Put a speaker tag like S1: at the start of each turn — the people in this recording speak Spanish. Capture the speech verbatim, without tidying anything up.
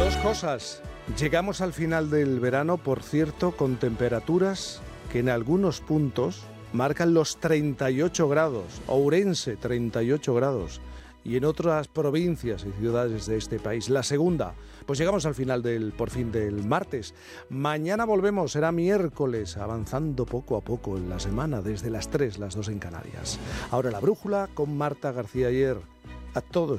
S1: Dos cosas. Llegamos al final del verano, por cierto, con temperaturas que en algunos puntos marcan los treinta y ocho grados. Ourense, treinta y ocho grados. Y en otras provincias y ciudades de este país. La segunda, pues llegamos al final del, por fin, del martes. Mañana volvemos, será miércoles, avanzando poco a poco en la semana, desde las tres, las dos en Canarias. Ahora la brújula con Marta García Ayer. A todos.